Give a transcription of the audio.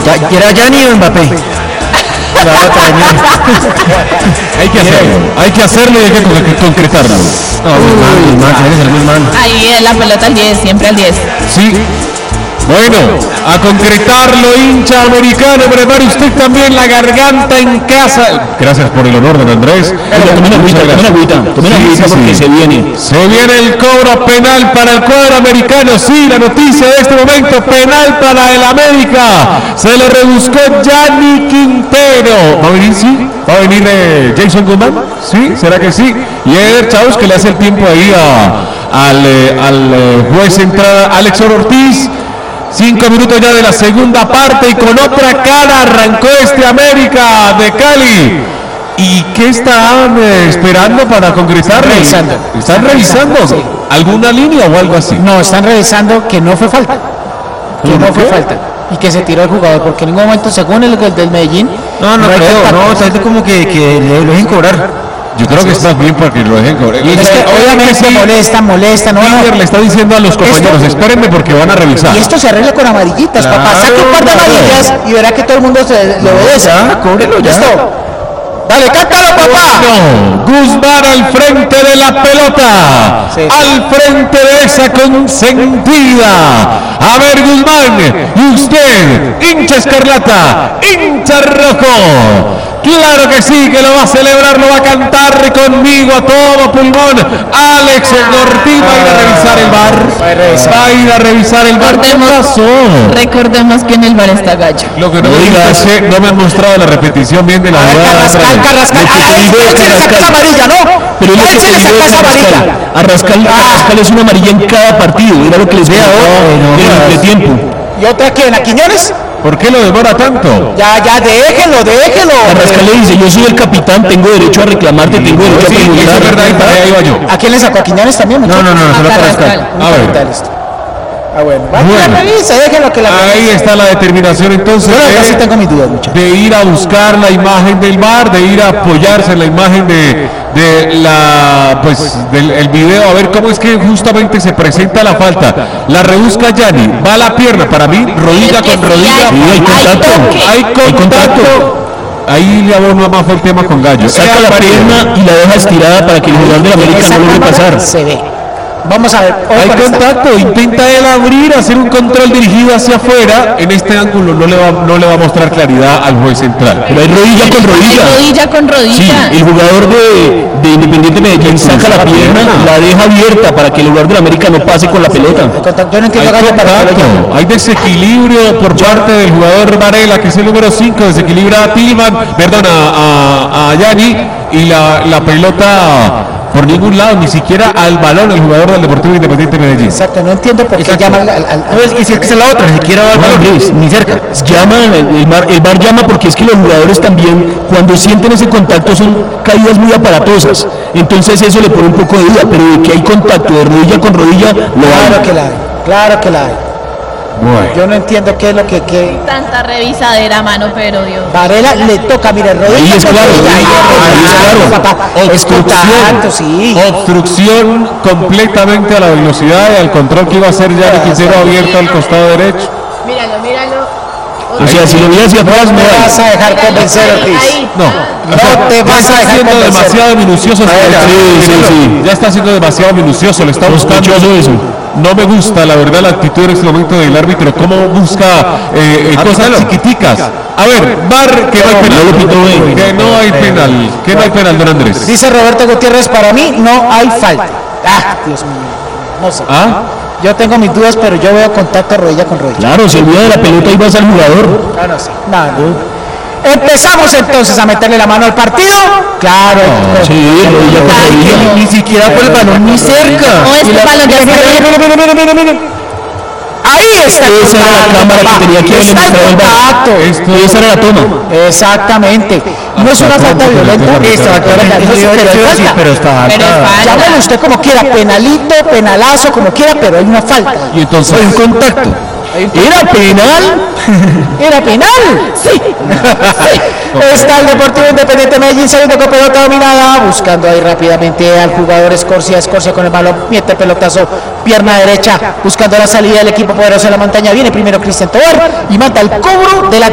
¿Era Gianni o Mbappé? Hay que hacerlo y hay que concretarlo. Ahí la pelota al 10, siempre al 10. Sí. Bueno, a concretarlo, hincha americano, prepare usted también la garganta en casa. Gracias por el honor, don Andrés. Tome una agüita porque se viene. Se viene el cobro penal para el cuadro americano. Sí, la noticia de este momento, penal para el América. Se lo rebuscó Gianni Quintero. ¿Va a venir, sí? ¿Va a venir Jason Guzmán? ¿Sí? ¿Será que sí? Y Eder Chaus, que le hace el tiempo ahí al juez central, Alex Ortiz. 5 minutos ya de la segunda parte y con otra cara arrancó este América de Cali. ¿Y qué están esperando para concretar? ¿Están revisando alguna línea o algo así? No, están revisando que no fue falta. Que no fue falta. Y que se tiró el jugador, porque en ningún momento, según el del Medellín... No creo, no, está como que le dejen cobrar. Yo creo que está bien para que lo dejen cobrar. Es que obviamente sí, molesta. No, le está diciendo a los compañeros, espérenme porque van a revisar. Y esto se arregla con amarillitas, claro, papá. Saque un par de amarillas y verá que todo el mundo le obedece. Cóbrelo ya. ¿Listo? Dale, cántalo, papá. No, Guzmán al frente de la pelota. Sí. Al frente de esa consentida. A ver, Guzmán. Y usted, hincha escarlata, hincha rojo. Claro que sí, que lo va a celebrar, lo va a cantar conmigo a todo pulmón. Alex Ortiz va a ir a revisar el bar. Va a ir a revisar el bar. ¿Qué pasó? Recordemos que en el bar está Gallo. Lo que no me digas es que no me han mostrado la repetición bien de la jugada. Carrascal. Esa amarilla, ¿no? Pero él se le sacó esa amarilla. Arrascal es una amarilla en cada partido. Mira lo que les veo de tiempo. ¿Y otra quién? ¿A Quiñones? ¿Por qué lo demora tanto? Ya, déjelo. Arrascal le dice, yo soy el capitán, tengo derecho a reclamarte, tengo derecho a preguntar. Es verdad, ahí iba yo. ¿A quién le sacó? ¿A Quiñones también? No, solo a Arrascal. A ver. Bueno. Revisa, déjelo que la ahí está la determinación entonces sí tengo mis dudas, de ir a buscar la imagen del VAR, de ir a apoyarse en la imagen del video, a ver cómo es que justamente se presenta la falta. La rebusca Gianni, va a la pierna, para mí, rodilla con rodilla. Hay contacto. Ahí le abono más fue el tema con Gallo. Saca la pierna y la deja estirada para que el jugador de la América no logre pasar. Se ve. Vamos a ver. Hay contacto, intenta él abrir, hacer un control dirigido hacia afuera. En este ángulo no le va a mostrar claridad al juez central. Pero hay rodilla con rodilla. Rodilla con rodilla. Sí, el jugador de Independiente Medellín saca la pierna, la deja abierta para que el jugador de la América no pase con la pelota. Yo no entiendo hay desequilibrio por parte del jugador Varela, que es el número 5, desequilibra a Tillman, a Gianni, y la pelota por ningún lado, ni siquiera al balón el jugador del Deportivo Independiente Medellín. Exacto, no entiendo por qué llama y si es que es la otra, ni siquiera va al balón, ni cerca. El VAR llama porque es que los jugadores también, cuando sienten ese contacto, son caídas muy aparatosas. Entonces eso le pone un poco de duda, pero de que hay contacto de rodilla con rodilla, Claro que la hay. Bueno. Yo no entiendo qué es lo que... Tanta revisadera, mano, pero Dios. Varela le toca, mire, rodilla. Ahí es claro. Obstrucción completamente a la velocidad y al control que iba a hacer Gianni Quintero abierto al costado derecho. Míralo. O sea, si lo miras hacia atrás, no te vas a dejar convencer, Ortiz. No te vas a dejar convencer. Demasiado minucioso. Sí. Ya está siendo demasiado minucioso. Le está buscando eso. No me gusta, la verdad, la actitud en este momento del árbitro, cómo busca cosas chiquiticas. A ver, VAR, que no hay penal. Que no hay penal, don Andrés. Dice Roberto Gutiérrez, para mí no hay falta. Dios mío. No sé. Yo tengo mis dudas, pero yo veo contacto rodilla con rodilla. Claro, si olvida de la pelota y vas al jugador. Claro, sí. Empezamos entonces a meterle la mano al partido. Claro. Sí, rodilla con rodilla. Ni siquiera por el balón ni cerca. Ahí está. Esa era la cámara que tenía que haber mostrado el VAR. Esa era la toma. Exactamente. No es una falta violenta. Pero está falta. Llámelo usted como quiera, penalito, penalazo, como quiera, pero hay una falta. Y entonces hay un contacto. ¿Era penal? ¿Era penal? Sí. Está el Deportivo Independiente Medellín saliendo con pelota dominada, buscando ahí rápidamente al jugador Escorcia con el balón, mete pelotazo, pierna derecha, buscando la salida del equipo poderoso de la montaña. Viene primero Cristian Tobar y mata el cobro de la